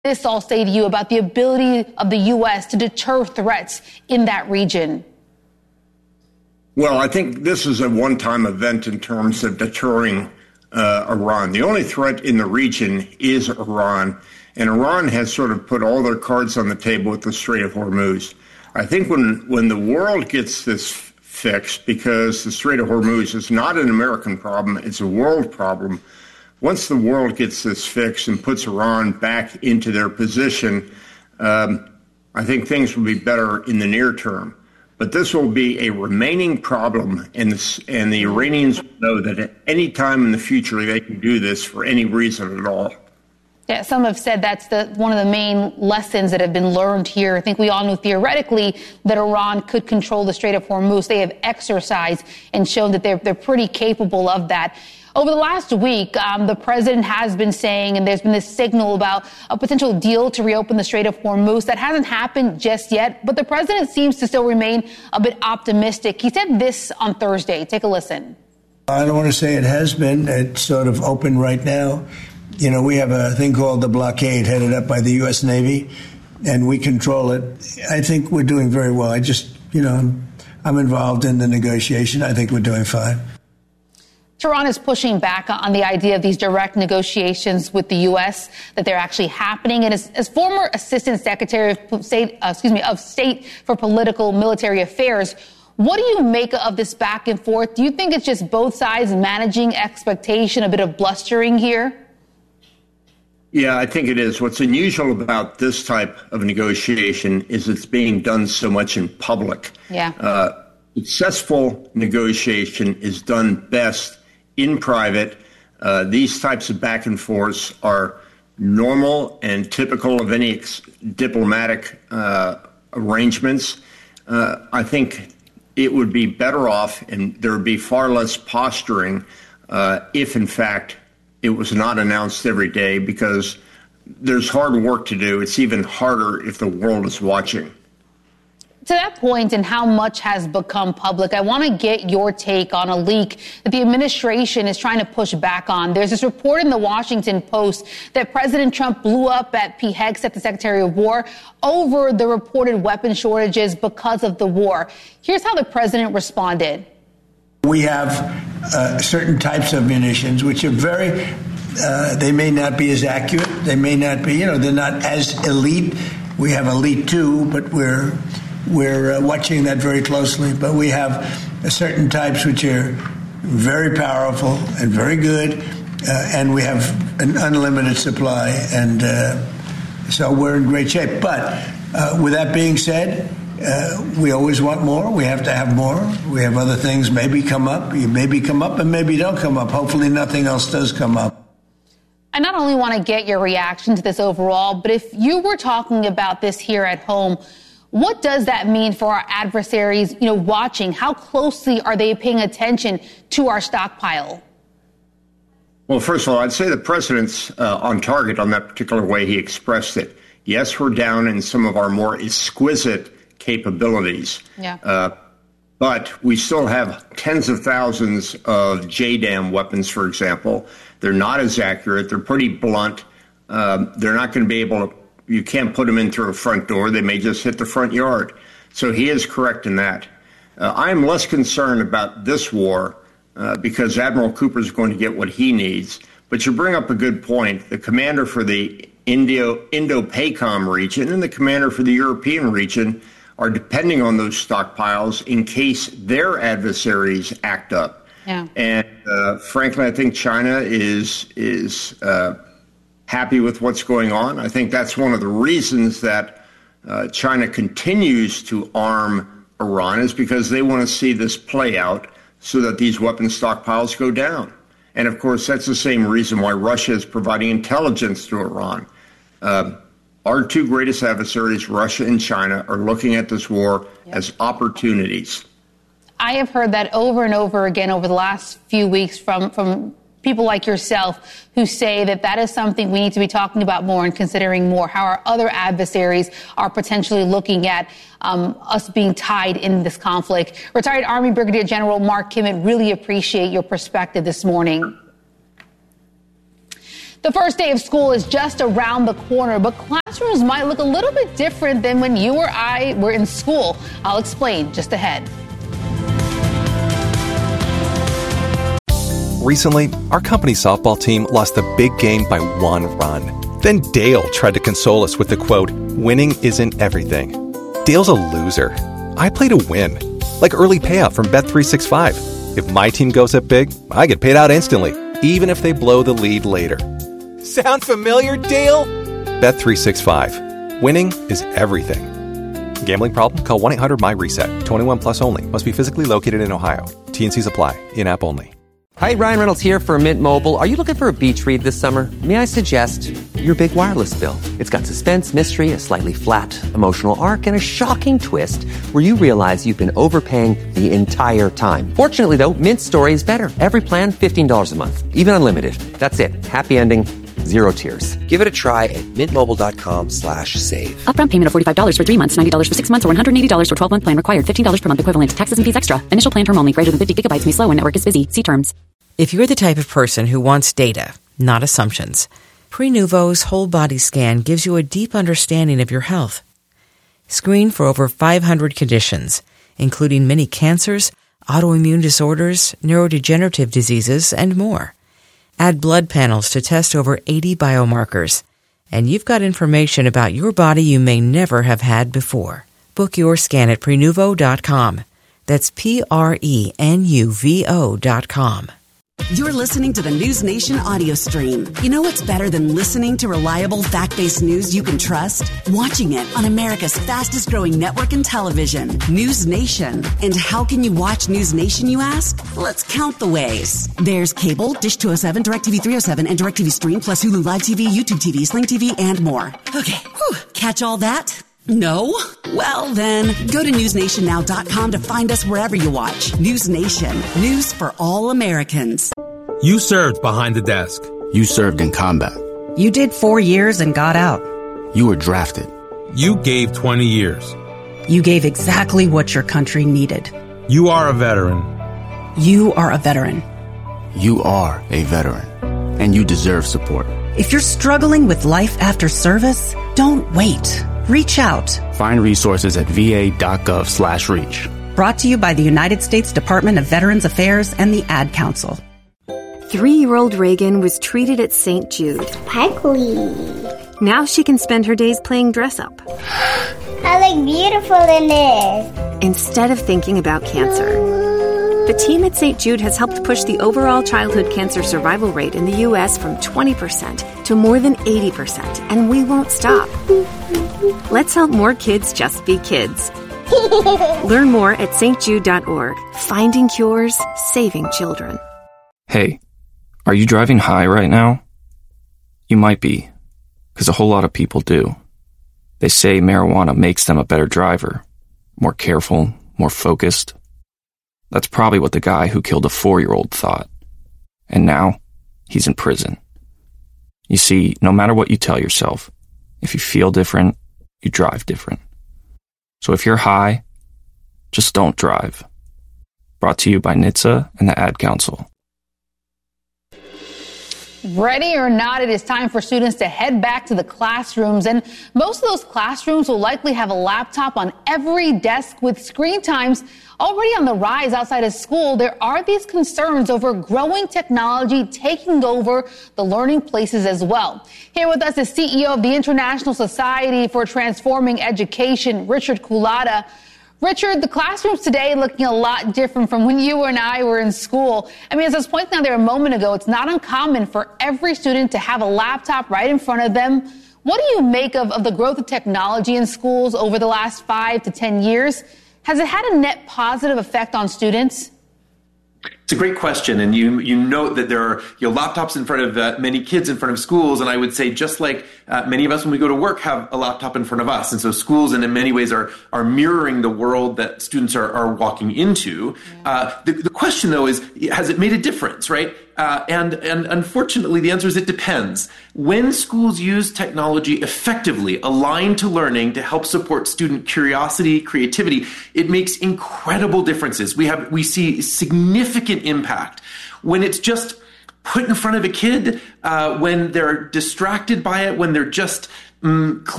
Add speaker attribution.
Speaker 1: This all say to you about the ability of the U.S. to deter threats in that region?
Speaker 2: Well, I think this is a one-time event in terms of deterring Iran. The only threat in the region is Iran, and Iran has sort of put all their cards on the table with the Strait of Hormuz. I think when the world gets this fixed, because the Strait of Hormuz is not an American problem, it's a world problem. Once the world gets this fixed and puts Iran back into their position, I think things will be better in the near term. But this will be a remaining problem, and the Iranians know that at any time in the future they can do this for any reason at all.
Speaker 1: Yeah, some have said that's one of the main lessons that have been learned here. I think we all knew theoretically that Iran could control the Strait of Hormuz. They have exercised and shown that they're pretty capable of that. Over the last week, the president has been saying, and there's been this signal about a potential deal to reopen the Strait of Hormuz. That hasn't happened just yet, but the president seems to still remain a bit optimistic. He said this on Thursday. Take a listen.
Speaker 3: I don't want to say it has been. It's sort of open right now. You know, we have a thing called the blockade headed up by the U.S. Navy, and we control it. I think we're doing very well. I'm involved in the negotiation. I think we're doing fine.
Speaker 1: Tehran is pushing back on the idea of these direct negotiations with the U.S., that they're actually happening. And as former Assistant Secretary of State for Political Military Affairs, what do you make of this back and forth? Do you think it's just both sides managing expectation, a bit of blustering here?
Speaker 2: Yeah, I think it is. What's unusual about this type of negotiation is it's being done so much in public.
Speaker 1: Yeah.
Speaker 2: Successful negotiation is done best in private. These types of back and forths are normal and typical of any diplomatic arrangements. I think it would be better off, and there would be far less posturing if, in fact, it was not announced every day, because there's hard work to do. It's even harder if the world is watching.
Speaker 1: To that point, and how much has become public, I want to get your take on a leak that the administration is trying to push back on. There's this report in the Washington Post that President Trump blew up at Pete Hegseth, the Secretary of War, over the reported weapon shortages because of the war. Here's how the president responded.
Speaker 3: We have certain types of munitions which are they may not be as accurate. They may not be, they're not as elite. We have elite too, but we're watching that very closely. But we have certain types which are very powerful and very good, and we have an unlimited supply, and so we're in great shape. But with that being said, we always want more. We have to have more. We have other things maybe come up. You maybe come up and maybe don't come up. Hopefully nothing else does come up.
Speaker 1: I not only want to get your reaction to this overall, but if you were talking about this here at home, what does that mean for our adversaries, watching? How closely are they paying attention to our stockpile?
Speaker 2: Well, first of all, I'd say the president's on target on that particular way he expressed it. Yes, we're down in some of our more exquisite capabilities.
Speaker 1: Yeah.
Speaker 2: But we still have tens of thousands of JDAM weapons, for example. They're not as accurate. They're pretty blunt. They're not going to be able to, you can't put them in through a front door. They may just hit the front yard. So he is correct in that. I am less concerned about this war because Admiral Cooper is going to get what he needs. But you bring up a good point. The commander for the Indo-PACOM region and the commander for the European region are depending on those stockpiles in case their adversaries act up.
Speaker 1: Yeah.
Speaker 2: And frankly, I think China is happy with what's going on. I think that's one of the reasons that China continues to arm Iran, is because they want to see this play out so that these weapon stockpiles go down. And of course, that's the same reason why Russia is providing intelligence to Iran. Our two greatest adversaries, Russia and China, are looking at this war as opportunities.
Speaker 1: I have heard that over and over again over the last few weeks from people like yourself who say that is something we need to be talking about more and considering more, how our other adversaries are potentially looking at us being tied in this conflict. Retired Army Brigadier General Mark Kimmett, really appreciate your perspective this morning. The first day of school is just around the corner, but classrooms might look a little bit different than when you or I were in school. I'll explain just ahead.
Speaker 4: Recently, our company's softball team lost the big game by 1 run. Then Dale tried to console us with the quote, "Winning isn't everything." Dale's a loser. I play to win, like early payout from Bet365. If my team goes up big, I get paid out instantly, even if they blow the lead later. Sound familiar, Dale? Bet365. Winning is everything. Gambling problem? Call 1-800-MY-RESET. 21 plus only. Must be physically located in Ohio. T&Cs apply. In-app only.
Speaker 5: Hi, Ryan Reynolds here for Mint Mobile. Are you looking for a beach read this summer? May I suggest your big wireless bill? It's got suspense, mystery, a slightly flat emotional arc, and a shocking twist where you realize you've been overpaying the entire time. Fortunately, though, Mint's story is better. Every plan, $15 a month. Even unlimited. That's it. Happy ending. Zero tears. Give it a try at mintmobile.com/save.
Speaker 6: Upfront payment of $45 for 3 months, $90 for 6 months, or $180 for 12-month plan required. $15 per month equivalent. Taxes and fees extra. Initial plan term only. Greater than 50 gigabytes may slow when network is busy. See terms.
Speaker 7: If you're the type of person who wants data, not assumptions, Prenuvo's whole body scan gives you a deep understanding of your health. Screen for over 500 conditions, including many cancers, autoimmune disorders, neurodegenerative diseases, and more. Add blood panels to test over 80 biomarkers, and you've got information about your body you may never have had before. Book your scan at Prenuvo.com. That's Prenuvo.com.
Speaker 8: You're listening to the News Nation audio stream. You know what's better than listening to reliable, fact-based news you can trust? Watching it on America's fastest-growing network in television, News Nation. And how can you watch News Nation, you ask? Let's count the ways. There's cable, Dish 207, DirecTV 307, and DirecTV Stream, plus Hulu Live TV, YouTube TV, Sling TV, and more. Okay, catch all that? No? Well, then, go to newsnationnow.com to find us wherever you watch. News Nation. News for all Americans.
Speaker 9: You served behind the desk.
Speaker 10: You served in combat.
Speaker 11: You did 4 years and got out.
Speaker 10: You were drafted.
Speaker 9: You gave 20 years.
Speaker 11: You gave exactly what your country needed.
Speaker 9: You are a veteran.
Speaker 11: You are a veteran.
Speaker 10: You are a veteran. And you deserve support.
Speaker 11: If you're struggling with life after service, don't wait. Reach out.
Speaker 10: Find resources at va.gov/reach.
Speaker 11: Brought to you by the United States Department of Veterans Affairs and the Ad Council.
Speaker 12: 3-year-old Reagan was treated at St. Jude.
Speaker 13: Sparkly.
Speaker 12: Now she can spend her days playing dress-up.
Speaker 13: I look beautiful in this.
Speaker 12: Instead of thinking about cancer. The team at St. Jude has helped push the overall childhood cancer survival rate in the U.S. from 20% to more than 80%, and we won't stop. Let's help more kids just be kids. Learn more at stjude.org. Finding cures, saving children.
Speaker 14: Hey, are you driving high right now? You might be, because a whole lot of people do. They say marijuana makes them a better driver, more careful, more focused. That's probably what the guy who killed a 4-year-old thought. And now, he's in prison. You see, no matter what you tell yourself, if you feel different, you drive different. So if you're high, just don't drive. Brought to you by NHTSA and the Ad Council.
Speaker 1: Ready or not, it is time for students to head back to the classrooms. And most of those classrooms will likely have a laptop on every desk. With screen times already on the rise outside of school, there are these concerns over growing technology taking over the learning places as well. Here with us is CEO of the International Society for Transforming Education, Richard Culata. Richard, the classrooms today looking a lot different from when you and I were in school. I mean, as I was pointing out there a moment ago, it's not uncommon for every student to have a laptop right in front of them. What do you make of the growth of technology in schools over the last 5 to 10 years? Has it had a net positive effect on students?
Speaker 15: It's a great question, and you note that there are laptops in front of many kids in front of schools, and I would say just like many of us when we go to work have a laptop in front of us, and so schools in many ways are mirroring the world that students are walking into. The question though is, has it made a difference, right? And unfortunately, the answer is it depends. When schools use technology effectively, aligned to learning to help support student curiosity, creativity, it makes incredible differences. We see significant impact. When it's just put in front of a kid when they're distracted by it, when they're just